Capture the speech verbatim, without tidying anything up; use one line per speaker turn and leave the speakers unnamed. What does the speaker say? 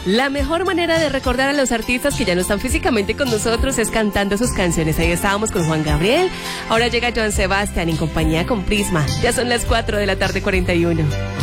La mejor manera de recordar a los artistas que ya no están físicamente con nosotros es cantando sus canciones. Ahí estábamos con Juan Gabriel, ahora llega Joan Sebastián en compañía con Prisma. Ya son las cuatro de la tarde, cuarenta y uno.